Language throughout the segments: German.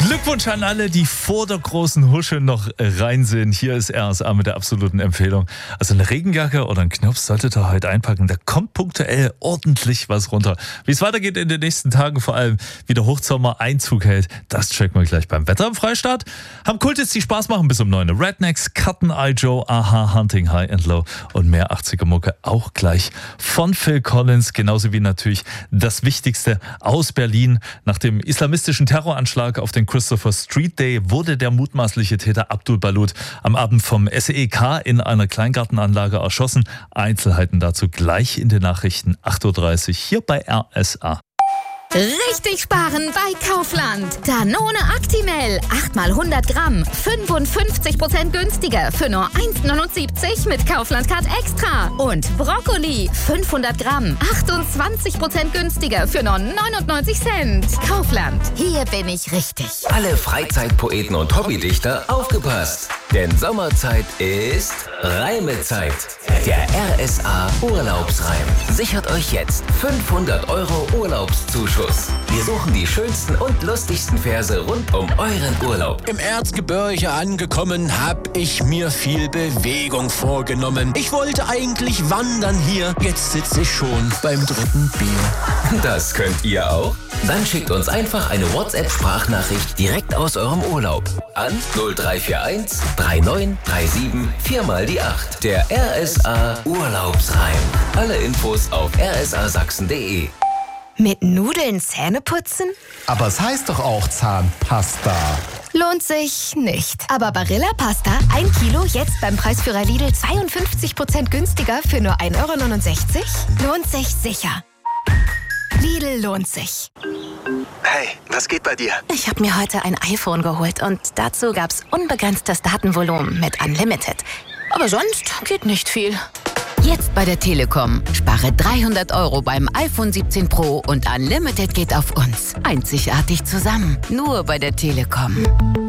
Glückwunsch an alle, die vor der großen Husche noch rein sind. Hier ist RSA mit der absoluten Empfehlung. Also eine Regenjacke oder ein Knopf solltet ihr heute einpacken. Da kommt punktuell ordentlich was runter. Wie es weitergeht in den nächsten Tagen, vor allem wie der Hochsommer Einzug hält, das checken wir gleich beim Wetter im Freistaat. Haben Kultis, die Spaß machen bis um 9 Uhr. Rednecks, Cutten Eye Joe, Aha, Hunting High and Low und mehr 80er Mucke auch gleich von Phil Collins. Genauso wie natürlich das Wichtigste aus Berlin. Nach dem islamistischen Terroranschlag auf den Christopher Street Day wurde der mutmaßliche Täter Abdul Balut am Abend vom SEK in einer Kleingartenanlage erschossen. Einzelheiten dazu gleich in den Nachrichten 8.30 Uhr hier bei RSA. Richtig sparen bei Kaufland. Danone Actimel, 8 mal 100 Gramm, 55% günstiger für nur 1,79 mit Kaufland Card Extra. Und Brokkoli, 500 Gramm, 28% günstiger für nur 99 Cent. Kaufland, hier bin ich richtig. Alle Freizeitpoeten und Hobbydichter aufgepasst. Denn Sommerzeit ist Reimezeit. Der RSA Urlaubsreim sichert euch jetzt 500 € Urlaubszuschuss. Wir suchen die schönsten und lustigsten Verse rund um euren Urlaub. Im Erzgebirge angekommen, hab ich mir viel Bewegung vorgenommen. Ich wollte eigentlich wandern hier, jetzt sitze ich schon beim 3. Bier. Das könnt ihr auch? Dann schickt uns einfach eine WhatsApp-Sprachnachricht direkt aus eurem Urlaub an 0341 3937 4 mal die 8. Der RSA Urlaubsreim. Alle Infos auf rsasachsen.de. Mit Nudeln Zähne putzen? Aber es heißt doch auch Zahnpasta. Lohnt sich nicht. Aber Barilla Pasta, 1 Kilo, jetzt beim Preisführer Lidl 52% günstiger für nur 1,69 €? Lohnt sich sicher. Lidl lohnt sich. Hey, was geht bei dir? Ich habe mir heute ein iPhone geholt und dazu gab's unbegrenztes Datenvolumen mit Unlimited. Aber sonst geht nicht viel. Jetzt bei der Telekom. Spare 300 € beim iPhone 17 Pro und Unlimited geht auf uns. Einzigartig zusammen. Nur bei der Telekom.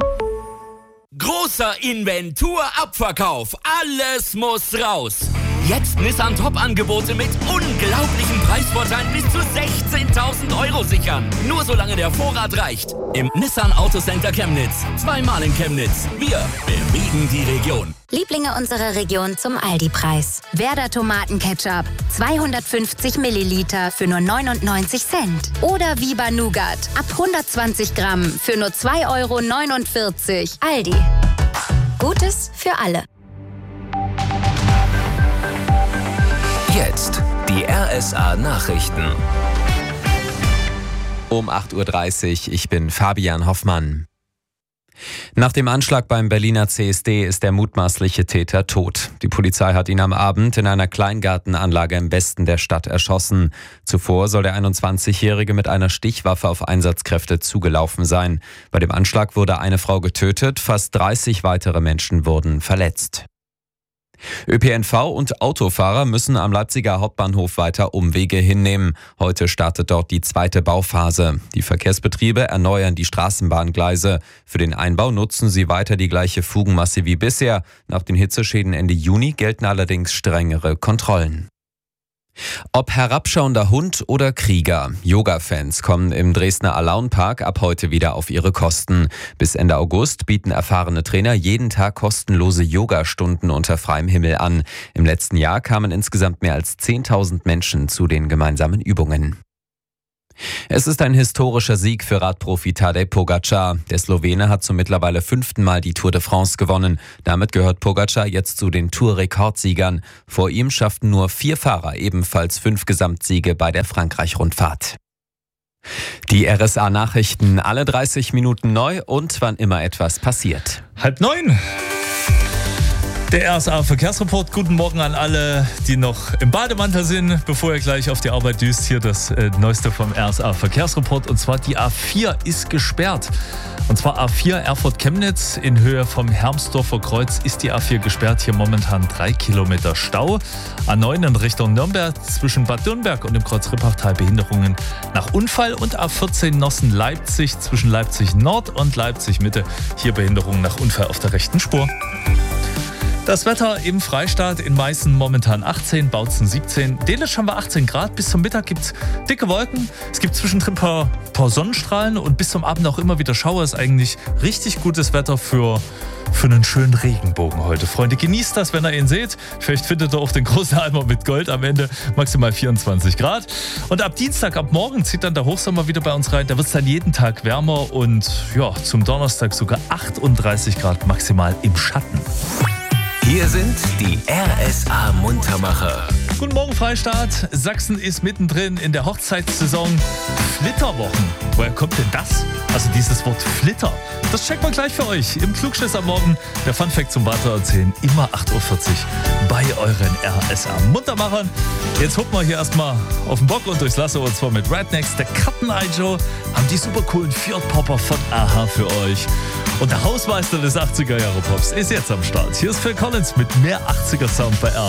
Großer Inventurabverkauf. Alles muss raus. Jetzt Nissan Top-Angebote mit unglaublichen Preisvorteilen bis zu 16.000 € sichern. Nur solange der Vorrat reicht. Im Nissan Autocenter Chemnitz. 2-mal in Chemnitz. Wir bewegen die Region. Lieblinge unserer Region zum Aldi-Preis. Werder Tomatenketchup, 250 Milliliter für nur 99 Cent. Oder Viva Nougat, ab 120 Gramm für nur 2,49 €. Aldi. Gutes für alle. Jetzt die RSA Nachrichten. Um 8.30 Uhr, ich bin Fabian Hoffmann. Nach dem Anschlag beim Berliner CSD ist der mutmaßliche Täter tot. Die Polizei hat ihn am Abend in einer Kleingartenanlage im Westen der Stadt erschossen. Zuvor soll der 21-Jährige mit einer Stichwaffe auf Einsatzkräfte zugelaufen sein. Bei dem Anschlag wurde eine Frau getötet, fast 30 weitere Menschen wurden verletzt. ÖPNV und Autofahrer müssen am Leipziger Hauptbahnhof weiter Umwege hinnehmen. Heute startet dort die zweite Bauphase. Die Verkehrsbetriebe erneuern die Straßenbahngleise. Für den Einbau nutzen sie weiter die gleiche Fugenmasse wie bisher. Nach den Hitzeschäden Ende Juni gelten allerdings strengere Kontrollen. Ob herabschauender Hund oder Krieger, Yoga-Fans kommen im Dresdner Alaun-Park ab heute wieder auf ihre Kosten. Bis Ende August bieten erfahrene Trainer jeden Tag kostenlose Yogastunden unter freiem Himmel an. Im letzten Jahr kamen insgesamt mehr als 10.000 Menschen zu den gemeinsamen Übungen. Es ist ein historischer Sieg für Radprofi Tadej Pogačar. Der Slowene hat zum mittlerweile 5. Mal die Tour de France gewonnen. Damit gehört Pogačar jetzt zu den Tour-Rekordsiegern. Vor ihm schafften nur 4 Fahrer ebenfalls 5 Gesamtsiege bei der Frankreich-Rundfahrt. Die RSA-Nachrichten alle 30 Minuten neu und wann immer etwas passiert. 8:30. Der RSA-Verkehrsreport. Guten Morgen an alle, die noch im Bademantel sind, bevor ihr gleich auf die Arbeit düst. Hier das Neueste vom RSA-Verkehrsreport. Und zwar die A4 ist gesperrt. Und zwar A4 Erfurt-Chemnitz in Höhe vom Hermsdorfer Kreuz ist die A4 gesperrt. Hier momentan 3 Kilometer Stau. A9 in Richtung Nürnberg zwischen Bad Dürnberg und dem Kreuz Rippachtal Behinderungen nach Unfall. Und A14 Nossen-Leipzig zwischen Leipzig Nord und Leipzig Mitte. Hier Behinderungen nach Unfall auf der rechten Spur. Das Wetter im Freistaat in Meißen momentan 18, Bautzen 17. Delitzsch haben wir 18 Grad. Bis zum Mittag gibt es dicke Wolken. Es gibt zwischendrin ein paar Sonnenstrahlen und bis zum Abend auch immer wieder Schauer. Ist eigentlich richtig gutes Wetter für einen schönen Regenbogen heute. Freunde, genießt das, wenn ihr ihn seht. Vielleicht findet ihr auch den großen Eimer mit Gold am Ende. Maximal 24 Grad. Und ab Dienstag, ab morgen zieht dann der Hochsommer wieder bei uns rein. Da wird es dann jeden Tag wärmer und ja, zum Donnerstag sogar 38 Grad maximal im Schatten. Hier sind die RSA Muntermacher. Guten Morgen, Freistaat. Sachsen ist mittendrin in der Hochzeitssaison. Flitterwochen. Woher kommt denn das? Also dieses Wort Flitter. Das checkt man gleich für euch im Klugschiss am Morgen. Der Funfact zum Weitererzählen immer 8.40 Uhr bei euren RSA Muntermachern. Jetzt hucken wir hier erstmal auf den Bock und durchs Lasso und zwar mit Rednecks. Der Cutten Eye Joe haben die super coolen Fjord Popper von Aha für euch. Und der Hausmeister des 80er Jahre Pops ist jetzt am Start. Hier ist Phil Collins mit mehr 80er Sound bei RSA.